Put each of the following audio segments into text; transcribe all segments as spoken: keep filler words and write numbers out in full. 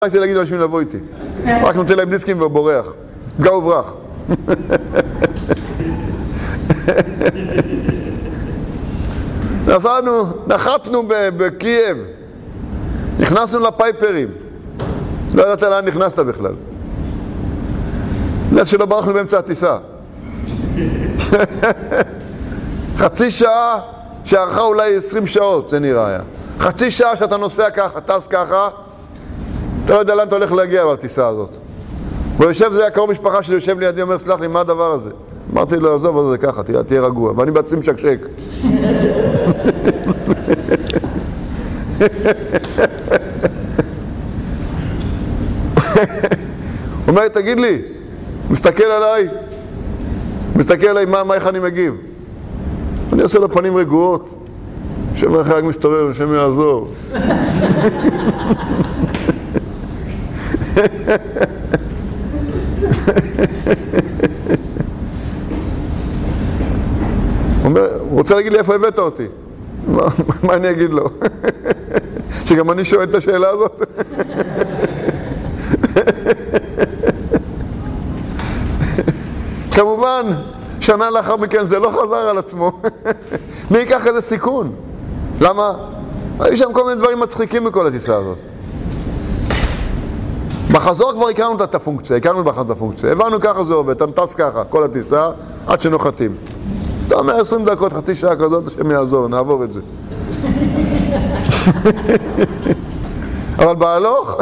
רציתי להגיד לאנשים לבוא איתי, רק נותן להם דיסקים ובורח, גר וברח. נסענו, נחתנו בקייב, נכנסנו לפייפרים, לא ידעת לאן נכנסת בכלל. נס שלא ברחנו באמצע הטיסה. חצי שעה שערכה אולי עשרים שעות, זה נראה היה. חצי שעה שאתה נוסע ככה, טס ככה, אתה לא יודע לאן אתה הולך להגיע בטיסה הזאת. הוא יושב, זה היה קרוב משפחה שלי, יושב לידי, אומר, סלח לי, מה הדבר הזה? אמרתי לו, עזוב, זה ככה, תהיה, תהיה רגוע. ואני בעצמי משקשק. הוא אומר, תגיד לי, מסתכל עליי, מסתכל עליי, מה, מה, איך אני מגיב? אני עושה לו פנים רגועות, שם רק מסתובב, שם יעזור. הוא רוצה להגיד לי איפה הבאת אותי. מה, מה אני אגיד לו? שגם אני שואל את השאלה הזאת. כמובן, שנה לאחר מכן זה לא חזר על עצמו. מי ייקח איזה סיכון? למה? היו שם כל מיני דברים מצחיקים בכל הטיסה הזאת. בחזור כבר הכרנו את הפונקציה, הכרנו בחזור את הפונקציה. הבנו ככה זה עובד, אתה טס ככה, כל הטיסה, עד שנוחתים. אתה אומר עשרים דקות, חצי שעה כזאת, השם יעזור, נעבור את זה. אבל בהלוך,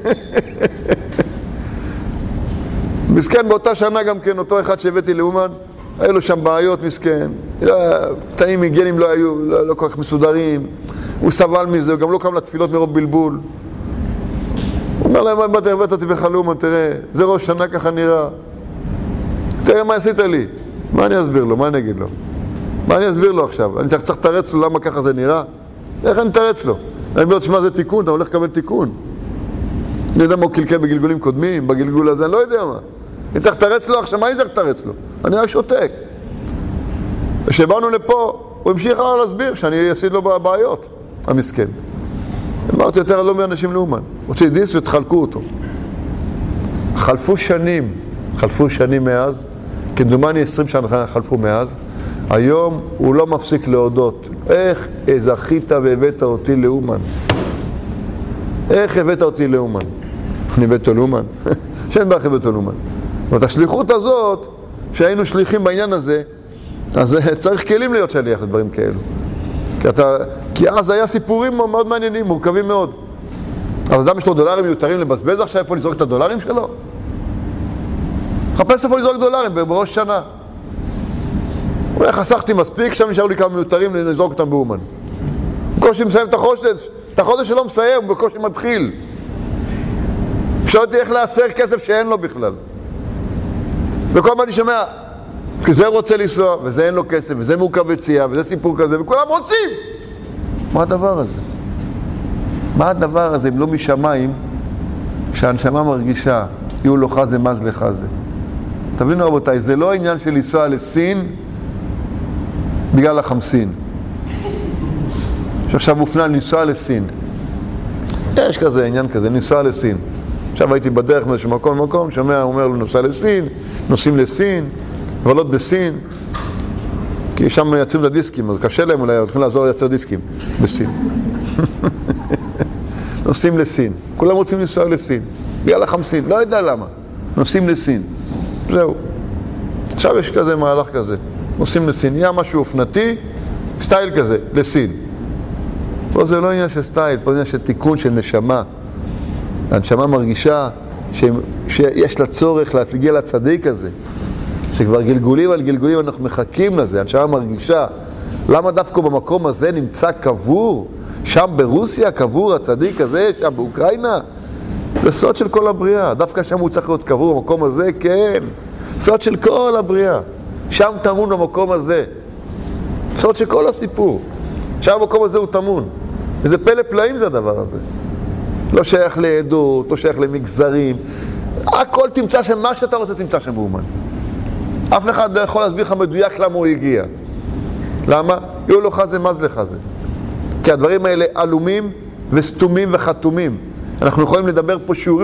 מסכן באותה שנה גם כן, אותו אחד שהבאתי לאומן, היו לו שם בעיות מסכן, תאים היגיינים לא היו, לא, לא כל כך מסודרים, הוא סבל מזה, הוא גם לא קם לתפילות מרוב בלבול. הוא אומר להם, מה תרבט אותי בחלום, תראה, זה ראש שנה ככה נראה. תראה מה עשית לי. מה אני אסביר לו? מה אני אגיד לו? מה אני אסביר לו עכשיו? אני צריך, צריך לתרץ לו למה ככה זה נראה? איך אני אתרץ לו? אני אומר, תשמע, זה תיקון, אתה הולך לקבל תיקון. אני יודע מה הוא קלקל בגלגולים קודמים, בגלגול הזה, אני לא יודע מה. אני צריך לתרץ לו עכשיו, מה אני צריך לתרץ לו? אני רק שותק. כשבאנו לפה, הוא המשיך הלאה להסביר שאני אעשיד לו בעיות, המסכן. אמרתי יותר לא מאנשים לאומן. הוציא דיס ותחלקו אותו. חלפו שנים, חלפו שנים מאז, כמדומני עשרים שנה חלפו מאז, היום הוא לא מפסיק להודות. איך זכית והבאת אותי לאומן? איך הבאת אותי לאומן? אני הבאת לאומן? שאין בערך הבאת לאומן. ואת השליחות הזאת, שהיינו שליחים בעניין הזה, אז צריך כלים להיות שליח לדברים כאלו. כי, אתה, כי אז היה סיפורים מאוד מעניינים, מורכבים מאוד. אז אדם יש לו דולרים מיותרים לבזבז עכשיו איפה לזרוק את הדולרים שלו? חפש איפה לזרוק דולרים בראש שנה. הוא אומר, חסכתי מספיק, שם נשאר לי כמה מיותרים לזרוק אותם באומן. בקושי מסיים את החודש, את החודש שלו מסיים, הוא בקושי מתחיל. אפשר אותי איך לעשר כסף שאין לו בכלל. וכל מה אני שומע, כי זה רוצה לנסוע, וזה אין לו כסף, וזה מורכב יציאה, וזה סיפור כזה, וכולם רוצים. מה הדבר הזה? מה הדבר הזה אם לא משמיים שהנשמה מרגישה, יהיו לו חזה, מז לחזה. תבינו רבותיי, זה לא העניין של לנסוע לסין בגלל החמסין. שעכשיו מופנה לנסוע לסין. יש כזה עניין כזה, לנסוע לסין. עכשיו הייתי בדרך מאיזשהו מקום למקום, שומע, הוא אומר לו, נוסע לסין, נוסעים לסין, לבלות בסין, כי שם מייצרים את הדיסקים, אז קשה להם אולי, הולכים לעזור לייצר דיסקים בסין. נוסעים לסין, כולם רוצים לנסוע לסין, בגלל החמסין, לא יודע למה, נוסעים לסין, זהו. עכשיו יש כזה מהלך כזה, נוסעים לסין, יהיה משהו אופנתי, סטייל כזה, לסין. פה זה לא עניין של סטייל, פה זה עניין של תיקון של נשמה. הנשמה מרגישה ש... שיש לה צורך להגיע לצדיק הזה, שכבר גלגולים על גלגולים אנחנו מחכים לזה. הנשמה מרגישה, למה דווקא במקום הזה נמצא קבור, שם ברוסיה קבור הצדיק הזה, שם באוקראינה? זה סוד של כל הבריאה, דווקא שם הוא צריך להיות קבור במקום הזה, כן, סוד של כל הבריאה, שם תמון במקום הזה, סוד של כל הסיפור, שם במקום הזה הוא תמון. איזה פלא פלאים זה הדבר הזה. לא שייך לעדות, לא שייך למגזרים, הכל תמצא שם, מה שאתה רוצה תמצא שם באומן. אף אחד לא יכול להסביר לך מדויק למה הוא הגיע. למה? יהיו לו חזה, מז לחזה. כי הדברים האלה אלומים וסתומים וחתומים. אנחנו יכולים לדבר פה שיעורים